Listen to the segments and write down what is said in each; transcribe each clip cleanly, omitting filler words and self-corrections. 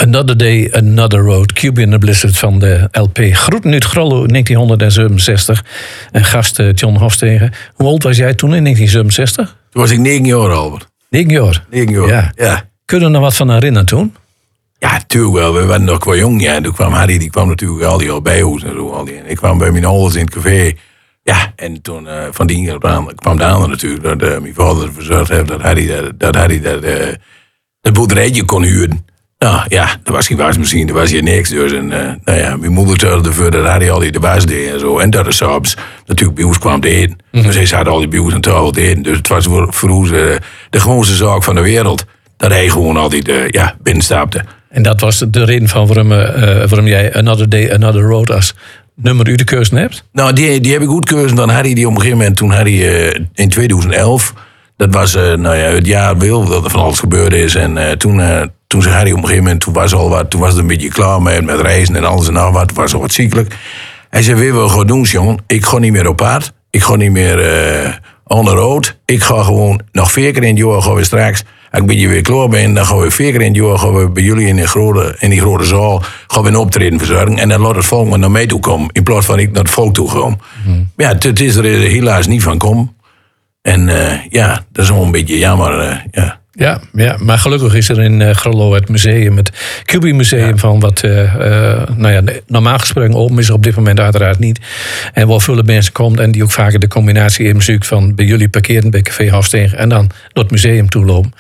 Another Day, Another Road. Cuba in the Blizzard van de LP. Groeten uit Grollo 1967. En gast John Hofstegen. Hoe oud was jij toen in 1967? Toen was ik 9 jaar, Albert. 9 jaar? 9 jaar, ja. Kun je er nog wat van herinneren toen? Ja, natuurlijk wel. We waren nog wel jong. Ja. Toen kwam Harry, die kwam natuurlijk al die al bij ons en zo. En ik kwam bij mijn ouders in het café. Ja, en toen van die kwam de ander natuurlijk. Dat mijn vader verzorgd heeft dat Harry dat boerderijtje kon huren. Nou ja, er was geen wasmachine, er was hier niks. Dus en, mijn moeder zorgde ervoor dat Harry al die de was deed en zo. En dat er s'avonds natuurlijk bij ons kwam te eten. Dus hij zat al die bij ons aan tafel te eten. Dus het was voor ons de gewoonste zaak van de wereld. Dat hij gewoon altijd binnenstapte. En dat was de reden van waarom jij Another Day, Another Road als nummer u de keuze hebt? Nou, die heb ik goed gekozen. Dan Harry die op een gegeven moment, toen Harry in 2011... Dat was het jaar dat er van alles gebeurd is. En toen zei Harry op een gegeven moment, toen was het een beetje klaar met reizen en alles en nog wat. Het was al wat ziekelijk. Hij zei, weet je wat we gaan doen, jongen? Ik ga niet meer op paard. Ik ga niet meer on the road. Ik ga gewoon nog 4 keer in het jaar gaan we straks. Als ik ben je weer klaar ben, dan gaan we 4 keer in het jaar gaan we bij jullie in die grote zaal gaan we een optreden verzorgen. En dan laat het volk maar naar mij toe komen. In plaats van ik naar het volk toe kom. Ja, het is er helaas niet van komen. En dat is wel een beetje jammer. Ja, maar gelukkig is er in Grollo het museum, het Cubi Museum, van wat normaal gesproken open is op dit moment uiteraard niet. En waar veel mensen komt en die ook vaker de combinatie in muziek van bij jullie parkeren bij Café Hofstegen en dan door het museum toe lopen.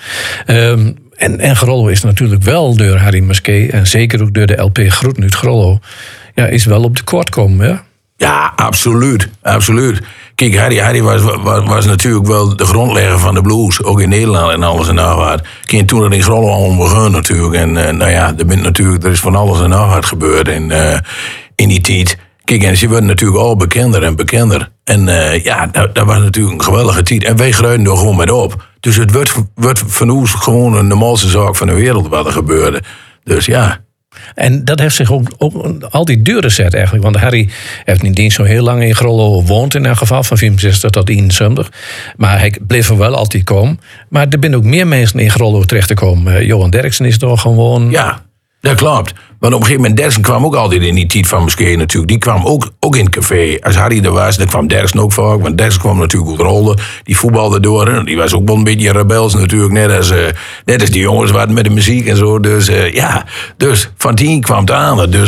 En Grollo is natuurlijk wel door Harry Musquet en zeker ook door de LP Groeten uit Grollo, is wel op de kort komen, hè? Ja, absoluut. Kijk, Harry was natuurlijk wel de grondlegger van de blues. Ook in Nederland en alles en nog wat. Kijk, toen dat in Grollo al begon natuurlijk. En er is van alles en nog wat gebeurd in die tijd. Kijk, en ze werden natuurlijk al bekender en bekender. En dat was natuurlijk een geweldige tijd. En wij gruiden er gewoon met op. Dus het wordt van ons gewoon een normaalste zaak van de wereld wat er gebeurde. Dus ja... En dat heeft zich ook al die deuren zet eigenlijk. Want Harry heeft niet zo heel lang in Grollo gewoond in elk geval. Van 64 tot 71. Maar hij bleef er wel altijd komen. Maar er zijn ook meer mensen in Grollo terecht te komen. Johan Derksen is er gewoon... Ja, dat klopt. Want op een gegeven moment, Derksen kwam ook altijd in die tijd van Musquet natuurlijk. Die kwam ook in het café. Als Harry er was, dan kwam Derksen ook vaak. Want Derksen kwam natuurlijk goed rollen. Die voetbalde door. Die was ook wel een beetje rebels natuurlijk. Net als die jongens waren met de muziek en zo. Dus van 10 kwam het aan. Dus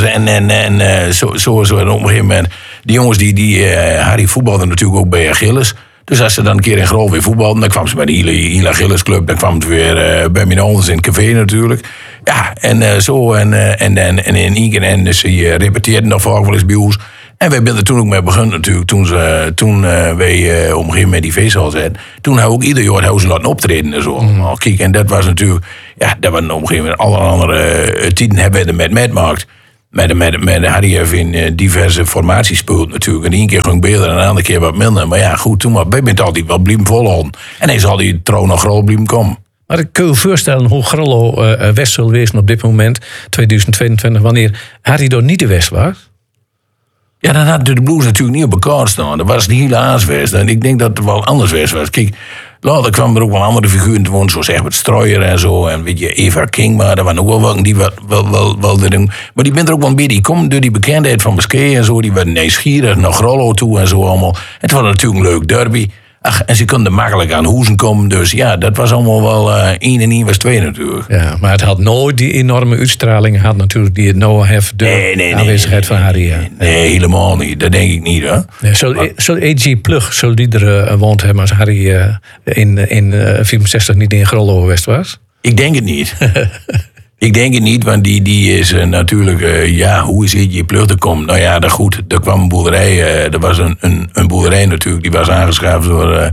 zo op een gegeven moment. Die jongens die Harry voetbalde natuurlijk ook bij Achilles. Dus als ze dan een keer in Grollo weer voetbalden, dan kwam ze bij de Hila Achilles Club. Dan kwam het weer bij mijn ouders in het café natuurlijk. Ja, en zo. En in één keer. En ze repeteerden nog vaak wel eens bij ons. En wij zijn er toen ook mee begonnen natuurlijk. Toen wij op een gegeven moment die feestzaal zijn. Toen hebben we ook ieder jaar ze laten optreden en zo. Kijk, en dat was natuurlijk... Ja, dat was op een gegeven moment alle andere tijden hebben we er met gemaakt. Met Harry heeft in diverse formaties gespeeld natuurlijk. En de ene keer ging beter en de andere keer wat minder. Maar ja, goed, toen wij bent altijd wel blijven volhouden. En hij zal die trouw naar Grollo blijven komen. Maar ik kan je voorstellen hoe Grollo West zal wezen op dit moment, 2022, wanneer Harry door niet de West was? Ja, dan had de blues natuurlijk niet op elkaar staan. Dat was die hele aaswest. En ik denk dat het wel anders was. Kijk, later kwamen er ook wel andere figuren te wonen, zoals Egbert Strooijer en zo. En weet je, Eva King, maar er waren ook wel welken die wel doen. Maar die bent er ook wel een beetje, die komen door die bekendheid van Musquet en zo. Die werden nieuwsgierig naar Grollo toe en zo allemaal. Het was natuurlijk een leuk derby. Ach, en ze konden makkelijk aan Hoezen komen. Dus ja, dat was allemaal wel 1 en 1 was 2 natuurlijk. Ja, maar het had nooit die enorme uitstraling gehad natuurlijk die het nou heeft. De aanwezigheid van Harry. Nee, helemaal niet. Dat denk ik niet, hè. Nee, Zal A.G. Plug, zal die er woont hebben als Harry in 64 niet in Grollo West was? Ik denk het niet. Ik denk het niet, want die is natuurlijk... hoe is A.G. Plug te komen? Nou ja, goed, er kwam een boerderij. Er was een boerderij natuurlijk. Die was aangeschaft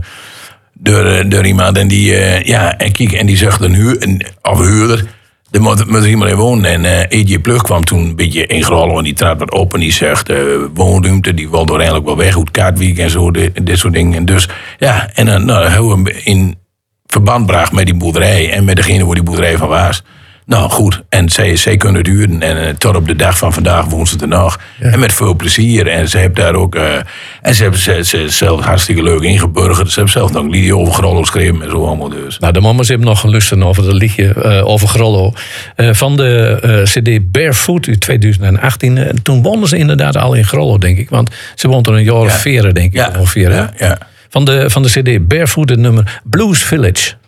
door iemand. En die, en die zegt een huurder... Er moet iemand in wonen. En A.G. Plug kwam toen een beetje in Grollo. En die trad wat op en die zegt... woonruimte, die wilde uiteindelijk wel weg. Goed Katwijk en zo, dit soort dingen. En dus, ja, en dan hebben we hem in verband gebracht met die boerderij. En met degene waar die boerderij van was. Nou goed, en zij kunnen duren. En tot op de dag van vandaag woont ze er nog. Ja. En met veel plezier. En ze hebben daar ook... en ze hebben zelf hartstikke leuk ingeburgerd. Ze hebben zelf nog een liedje over Grollo geschreven en zo allemaal dus. Nou, de mamas hebben nog geluisterd over het liedje over Grollo. Van de cd Barefoot uit 2018. Toen wonnen ze inderdaad al in Grollo, denk ik. Want ze woont er een jaar of 4, denk ik ongeveer. Ja. Van de cd Barefoot het nummer Blues Village.